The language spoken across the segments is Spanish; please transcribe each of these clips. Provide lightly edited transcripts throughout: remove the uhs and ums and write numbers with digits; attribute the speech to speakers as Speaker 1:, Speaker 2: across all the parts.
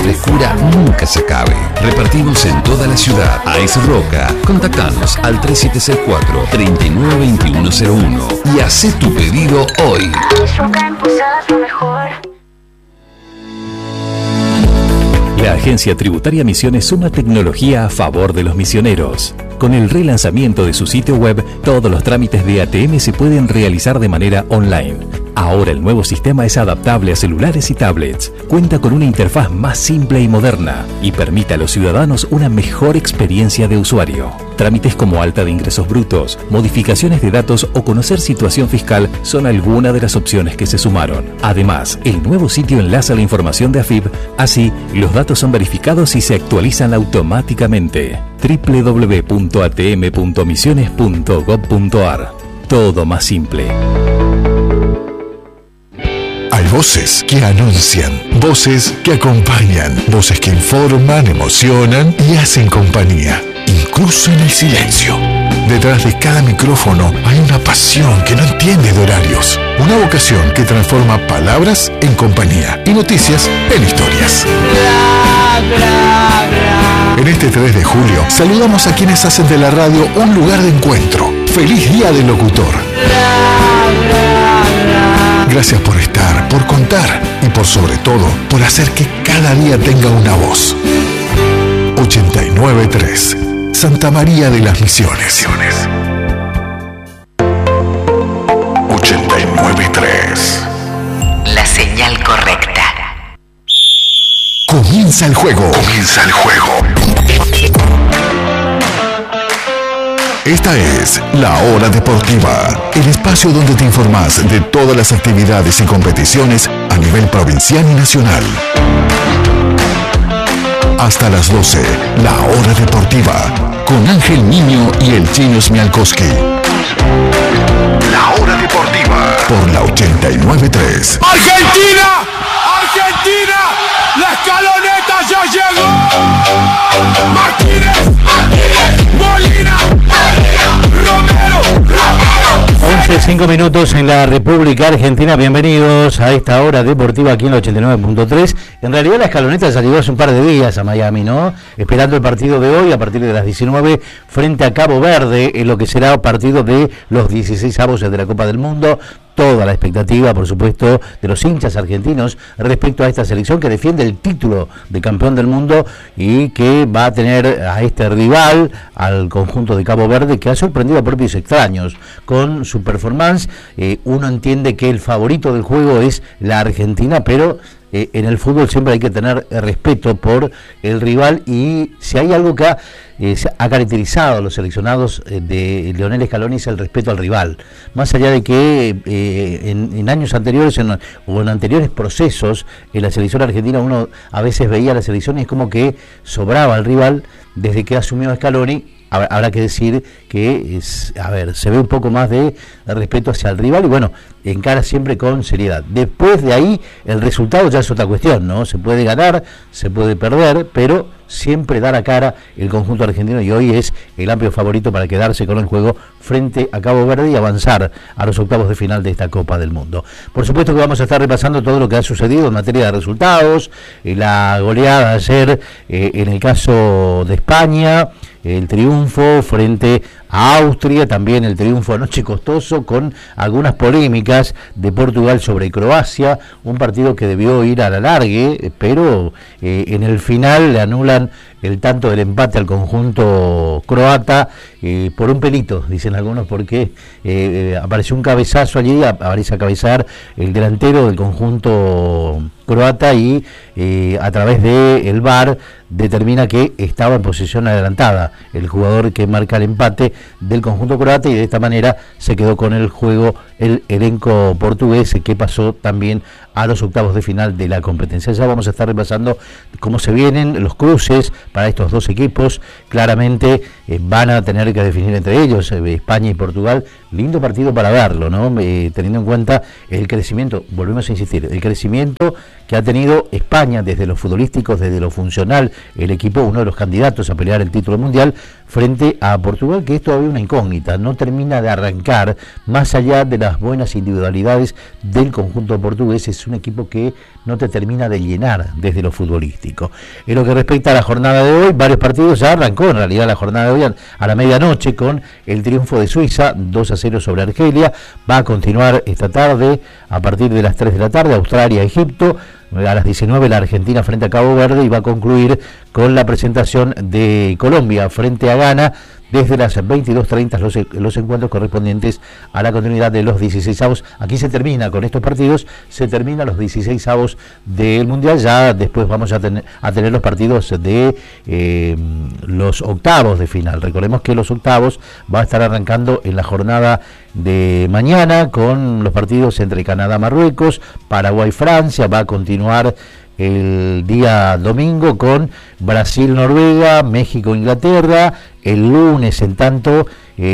Speaker 1: frescura nunca se acabe. Repartimos en toda la ciudad. AES Roca. Contactanos al 3704-392101 y hacé tu pedido hoy.
Speaker 2: La Agencia Tributaria Misiones suma tecnología a favor de los misioneros. Con el relanzamiento de su sitio web, todos los trámites de ATM se pueden realizar de manera online. Ahora el nuevo sistema es adaptable a celulares y tablets, cuenta con una interfaz más simple y moderna y permite a los ciudadanos una mejor experiencia de usuario. Trámites como alta de ingresos brutos, modificaciones de datos o conocer situación fiscal son algunas de las opciones que se sumaron. Además, el nuevo sitio enlaza la información de AFIP, así los datos son verificados y se actualizan automáticamente. www.atm.misiones.gov.ar. Todo más simple.
Speaker 3: Hay voces que anuncian, voces que acompañan, voces que informan, emocionan y hacen compañía, incluso en el silencio. Detrás de cada micrófono hay una pasión que no entiende de horarios, una vocación que transforma palabras en compañía y noticias en historias. En este 3 de julio saludamos a quienes hacen de la radio un lugar de encuentro. ¡Feliz Día del Locutor! Gracias por estar, por contar y por sobre todo, por hacer que cada día tenga una voz. 89.3 Santa María de las Misiones. 89.3
Speaker 4: La señal correcta.
Speaker 3: Comienza el juego. Comienza el juego. Esta es La Hora Deportiva, el espacio donde te informás de todas las actividades y competiciones a nivel provincial y nacional. Hasta las 12, La Hora Deportiva, con Ángel Niño y el Chino Smialkowski. La Hora Deportiva, por la 89.3.
Speaker 5: ¡Argentina! ¡Argentina! ¡La escaloneta ya llegó! ¡Martínez! ¡Molina! ¡Romero!
Speaker 6: 11:05 minutos en la República Argentina. Bienvenidos a esta hora deportiva aquí en la 89.3. En realidad la escaloneta ya llegó hace un par de días a Miami, ¿no? Esperando el partido de hoy a partir de las 19 frente a Cabo Verde, en lo que será partido de los 16avos de la Copa del Mundo. Toda la expectativa, por supuesto, de los hinchas argentinos respecto a esta selección que defiende el título de campeón del mundo y que va a tener a este rival, al conjunto de Cabo Verde, que ha sorprendido a propios extraños con su performance. Uno entiende que el favorito del juego es la Argentina, pero en el fútbol siempre hay que tener respeto por el rival, y si hay algo que ha caracterizado a los seleccionados de Lionel Scaloni es el respeto al rival, más allá de que en años anteriores o en anteriores procesos en la selección argentina uno a veces veía a la selección y es como que sobraba al rival. Desde que asumió Scaloni habrá que decir que se ve un poco más de respeto hacia el rival y bueno, encara siempre con seriedad. Después de ahí el resultado ya es otra cuestión, ¿no? Se puede ganar, se puede perder, pero siempre da la cara el conjunto argentino y hoy es el amplio favorito para quedarse con el juego frente a Cabo Verde y avanzar a los octavos de final de esta Copa del Mundo. Por supuesto que vamos a estar repasando todo lo que ha sucedido en materia de resultados, la goleada ayer en el caso de España, el triunfo frente a Austria, también el triunfo anoche costoso con algunas polémicas de Portugal sobre Croacia, un partido que debió ir a la largue, pero en el final le anulan el tanto del empate al conjunto croata por un pelito, dicen algunos, porque apareció un cabezazo allí, aparece a cabezar el delantero del conjunto croata y a través del VAR determina que estaba en posición adelantada el jugador que marca el empate del conjunto croata y de esta manera se quedó con el juego el elenco portugués que pasó también a los octavos de final de la competencia. Ya vamos a estar repasando cómo se vienen los cruces para estos dos equipos. Claramente van a tener que definir entre ellos España y Portugal. Lindo partido para verlo, ¿no? Teniendo en cuenta el crecimiento, volvemos a insistir, el crecimiento que que ha tenido España desde lo futbolístico, desde lo funcional, el equipo, uno de los candidatos a pelear el título mundial, frente a Portugal, que es todavía una incógnita, no termina de arrancar, más allá de las buenas individualidades del conjunto portugués, es un equipo que no te termina de llenar desde lo futbolístico. En lo que respecta a la jornada de hoy, varios partidos, ya arrancó en realidad la jornada de hoy a la medianoche con el triunfo de Suiza, 2-0 sobre Argelia, va a continuar esta tarde, a partir de las 3 de la tarde, Australia-Egipto, a las 19 la Argentina frente a Cabo Verde, y va a concluir con la presentación de Colombia frente a Ghana desde las 22:30 los encuentros correspondientes a la continuidad de los 16avos. Aquí se termina con estos partidos, se termina los 16avos del Mundial, ya después vamos a tener los partidos de los octavos de final. Recordemos que los octavos va a estar arrancando en la jornada de mañana con los partidos entre Canadá-Marruecos, Paraguay-Francia, va a continuar el día domingo con Brasil-Noruega, México-Inglaterra, el lunes en tanto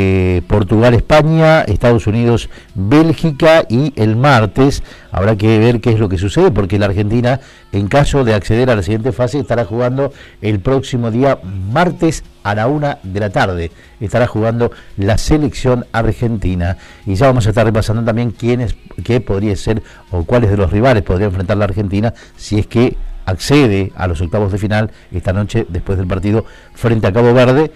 Speaker 6: Portugal-España, Estados Unidos-Bélgica, y el martes habrá que ver qué es lo que sucede, porque la Argentina, en caso de acceder a la siguiente fase, estará jugando el próximo día martes a la 1 de la tarde, estará jugando la selección argentina, y ya vamos a estar repasando también qué podría ser o cuáles de los rivales podría enfrentar la Argentina si es que accede a los octavos de final esta noche después del partido frente a Cabo Verde,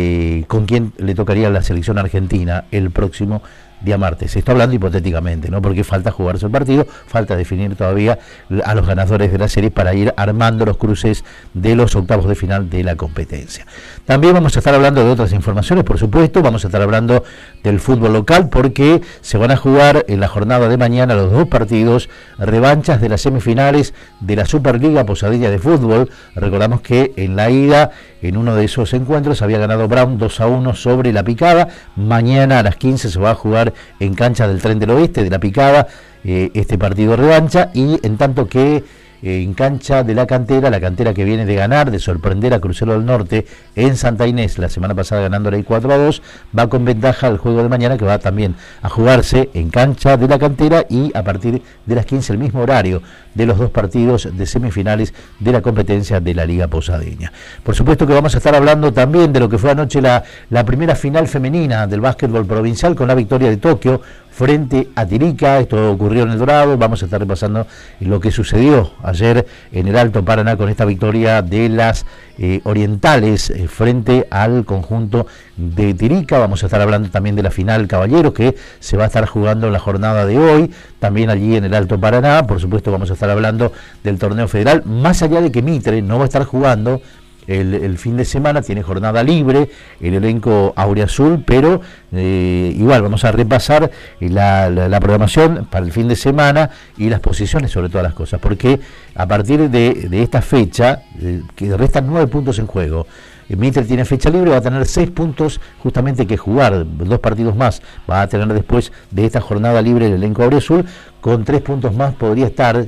Speaker 6: con quién le tocaría la selección argentina el próximo día martes. Se está hablando hipotéticamente, ¿no? Porque falta jugarse el partido, falta definir todavía a los ganadores de la serie para ir armando los cruces de los octavos de final de la competencia. También vamos a estar hablando de otras informaciones, por supuesto, vamos a estar hablando del fútbol local, porque se van a jugar en la jornada de mañana los dos partidos, revanchas de las semifinales de la Superliga Posadeña de Fútbol. Recordamos que en la ida, en uno de esos encuentros, había ganado Brown 2-1 sobre La Picada. Mañana a las 15 se va a jugar en cancha del Tren del Oeste de La Picada este partido revancha, y en tanto que en cancha de la cantera que viene de ganar, de sorprender a Crucero del Norte en Santa Inés, la semana pasada ganándole 4-2, va con ventaja al juego de mañana, que va también a jugarse en cancha de la cantera, y a partir de las 15 el mismo horario de los dos partidos de semifinales de la competencia de la Liga Posadeña. Por supuesto que vamos a estar hablando también de lo que fue anoche la primera final femenina del básquetbol provincial, con la victoria de Tokio frente a Tirica. Esto ocurrió en El Dorado. Vamos a estar repasando lo que sucedió ayer en el Alto Paraná con esta victoria de las orientales frente al conjunto de Tirica. Vamos a estar hablando también de la final Caballeros, que se va a estar jugando en la jornada de hoy, también allí en el Alto Paraná. Por supuesto vamos a estar hablando del torneo federal, más allá de que Mitre no va a estar jugando el fin de semana, tiene jornada libre el elenco auriazul, pero igual vamos a repasar la programación para el fin de semana y las posiciones sobre todas las cosas, porque a partir de esta fecha, que restan 9 puntos en juego, Mitre tiene fecha libre, va a tener 6 puntos justamente que jugar, 2 partidos más va a tener después de esta jornada libre el elenco auriazul. Con 3 puntos más podría estar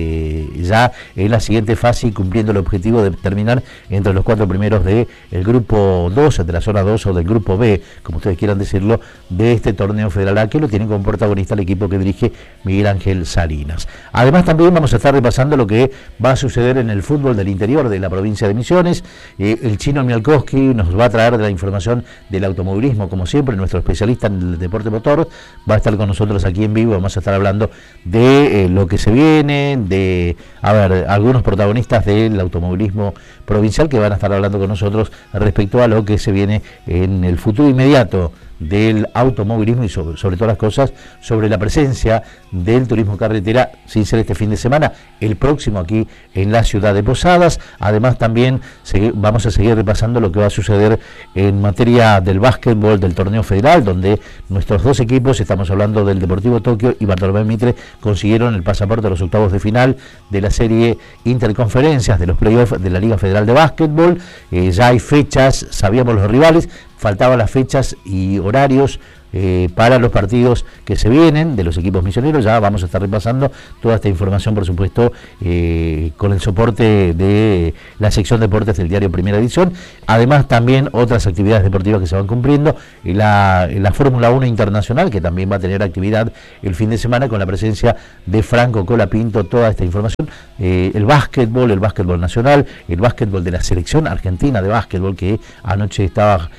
Speaker 6: ya en la siguiente fase y cumpliendo el objetivo de terminar entre los 4 primeros del grupo 2, de la zona 2 o del grupo B, como ustedes quieran decirlo, de este torneo federal, que lo tiene como protagonista el equipo que dirige Miguel Ángel Salinas. Además también vamos a estar repasando lo que va a suceder en el fútbol del interior de la provincia de Misiones. El chino Mialkowski nos va a traer de la información del automovilismo, como siempre, nuestro especialista en el deporte motor va a estar con nosotros aquí en vivo. Vamos a estar hablando de lo que se viene, de algunos protagonistas del automovilismo provincial que van a estar hablando con nosotros respecto a lo que se viene en el futuro inmediato del automovilismo y sobre todas las cosas, sobre la presencia del turismo carretera, sin ser este fin de semana, el próximo aquí en la ciudad de Posadas. Además también vamos a seguir repasando lo que va a suceder en materia del básquetbol del torneo federal, donde nuestros dos equipos, estamos hablando del Deportivo Tokio y Bartolomé Mitre, consiguieron el pasaporte a los octavos de final de la serie Interconferencias de los playoffs de la Liga Federal de Básquetbol. Ya hay fechas, sabíamos los rivales, faltaban las fechas y horarios para los partidos que se vienen de los equipos misioneros. Ya vamos a estar repasando toda esta información, por supuesto, con el soporte de la sección deportes del diario Primera Edición. Además, también otras actividades deportivas que se van cumpliendo. La Fórmula 1 Internacional, que también va a tener actividad el fin de semana con la presencia de Franco Colapinto. Toda esta información. El básquetbol nacional, el básquetbol de la selección argentina de básquetbol, que anoche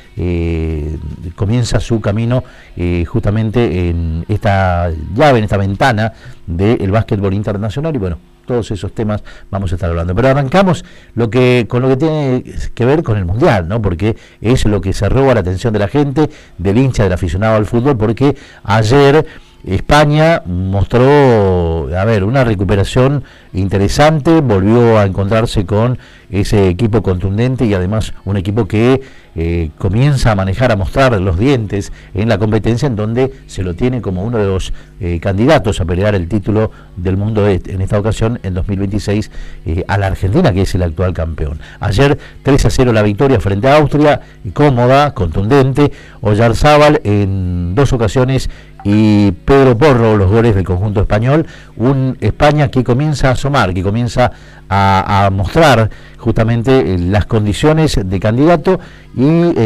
Speaker 6: comienza su camino justamente en esta llave, en esta ventana del básquetbol internacional. Y bueno, todos esos temas vamos a estar hablando. Pero arrancamos con lo que tiene que ver con el Mundial, ¿no? Porque es lo que se roba la atención de la gente, del hincha, del aficionado al fútbol, porque ayer España mostró, una recuperación interesante, volvió a encontrarse con ese equipo contundente y además un equipo que comienza a manejar, a mostrar los dientes en la competencia, en donde se lo tiene como uno de los candidatos a pelear el título del mundo en esta ocasión, en 2026, a la Argentina, que es el actual campeón. Ayer 3-0 la victoria frente a Austria, cómoda, contundente. Oyarzábal en 2 ocasiones y Pedro Porro los goles del conjunto español. Un España que comienza a asomar, que comienza a mostrar justamente las condiciones de candidato, y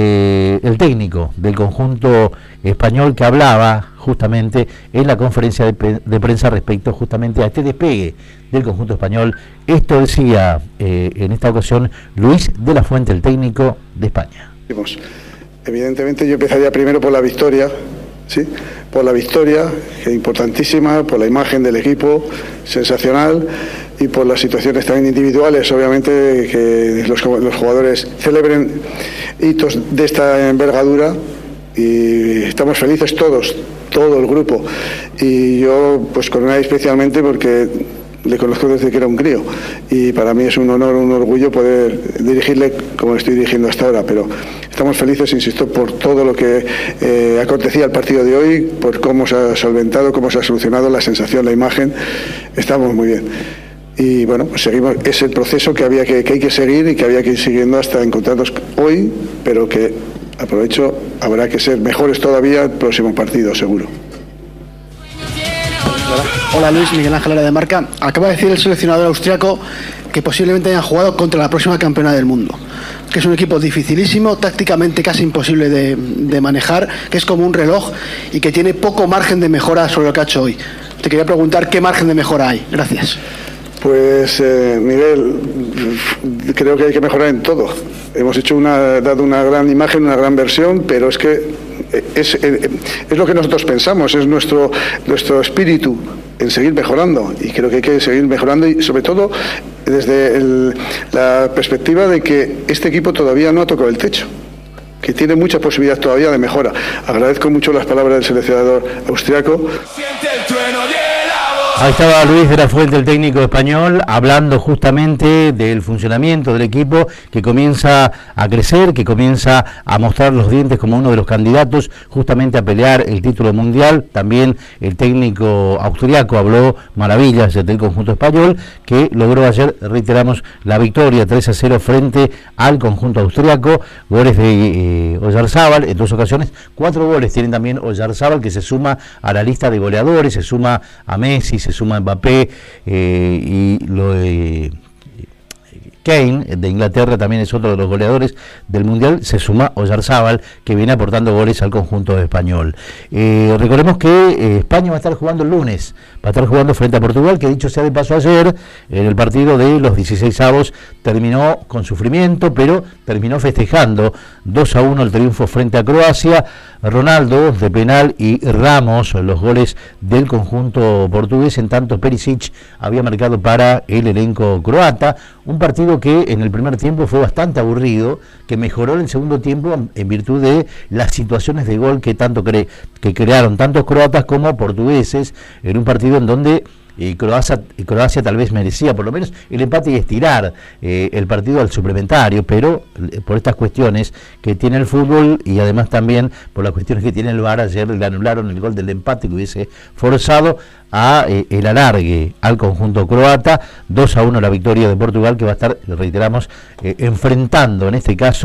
Speaker 6: el técnico del conjunto español, que hablaba justamente en la conferencia de prensa respecto justamente a este despegue del conjunto español. Esto decía en esta ocasión Luis de la Fuente, el técnico de España.
Speaker 4: Evidentemente yo empezaría primero por la victoria, ¿sí? Por la victoria, que es importantísima, por la imagen del equipo, sensacional, y por las situaciones también individuales, obviamente, que los jugadores celebren hitos de esta envergadura, y estamos felices todos, todo el grupo, y yo pues con Unai especialmente, porque le conozco desde que era un crío, y para mí es un honor, un orgullo poder dirigirle como estoy dirigiendo hasta ahora. Pero estamos felices, insisto, por todo lo que acontecía el partido de hoy, por cómo se ha solventado, cómo se ha solucionado, la sensación, la imagen. Estamos muy bien. Y bueno, pues seguimos, es el proceso que hay que seguir y que había que ir siguiendo hasta encontrarnos hoy, pero que, aprovecho, habrá que ser mejores todavía el próximo partido, seguro.
Speaker 7: Hola Luis, Miguel Ángel Lara de Marca. Acaba de decir el seleccionador austriaco que posiblemente hayan jugado contra la próxima campeona del mundo, que es un equipo dificilísimo, tácticamente casi imposible de manejar, que es como un reloj y que tiene poco margen de mejora sobre lo que ha hecho hoy. Te quería preguntar qué margen de mejora hay. Gracias.
Speaker 4: Pues Miguel, creo que hay que mejorar en todo. Hemos dado una gran imagen, una gran versión, pero es que es lo que nosotros pensamos, es nuestro espíritu en seguir mejorando, y creo que hay que seguir mejorando, y sobre todo desde la perspectiva de que este equipo todavía no ha tocado el techo, que tiene mucha posibilidad todavía de mejora. Agradezco mucho las palabras del seleccionador austriaco.
Speaker 6: Ahí estaba Luis de la Fuente, el técnico español, hablando justamente del funcionamiento del equipo, que comienza a crecer, que comienza a mostrar los dientes como uno de los candidatos justamente a pelear el título mundial. También el técnico austriaco habló maravillas del conjunto español, que logró ayer, reiteramos, la victoria 3-0 frente al conjunto austriaco. Goles de Oyarzábal en 2 ocasiones, 4 goles tienen también Oyarzábal, que se suma a la lista de goleadores, se suma a Messi, se suma Mbappé, y lo de Kane de Inglaterra también es otro de los goleadores del Mundial. Se suma Oyarzábal, que viene aportando goles al conjunto español. Recordemos que España va a estar jugando el lunes, va a estar jugando frente a Portugal, que dicho sea de paso, ayer en el partido de los 16avos terminó con sufrimiento, pero terminó festejando 2-1 el triunfo frente a Croacia. Ronaldo de penal y Ramos los goles del conjunto portugués, en tanto Perisic había marcado para el elenco croata. Un partido que en el primer tiempo fue bastante aburrido, que mejoró en el segundo tiempo en virtud de las situaciones de gol que crearon tantos croatas como portugueses, en un partido en donde Croacia tal vez merecía por lo menos el empate y estirar el partido al suplementario, pero por estas cuestiones que tiene el fútbol, y además también por las cuestiones que tiene el VAR, ayer le anularon el gol del empate que hubiese forzado a el alargue al conjunto croata. 2-1 la victoria de Portugal, que va a estar, reiteramos, enfrentando en este caso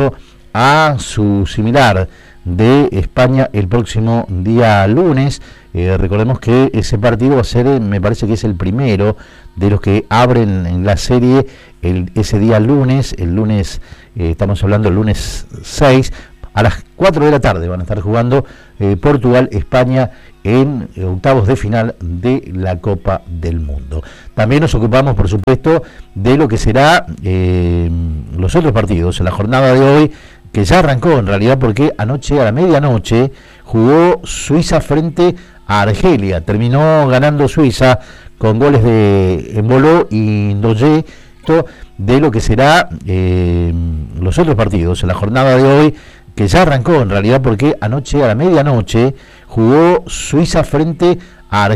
Speaker 6: a su similar de España el próximo día lunes. Recordemos que ese partido va a ser, me parece que es el primero de los que abren en la serie ese día lunes. El lunes, estamos hablando el lunes 6, a las 4 de la tarde van a estar jugando Portugal-España en octavos de final de la Copa del Mundo. También nos ocupamos, por supuesto, de lo que será los otros partidos en la jornada de hoy, que ya arrancó en realidad, porque anoche a la medianoche jugó Suiza frente a Argelia. Terminó ganando Suiza con goles de Embolo y Ndoye, de lo que será los otros partidos en la jornada de hoy, que ya arrancó en realidad, porque anoche a la medianoche jugó Suiza frente a Argelia.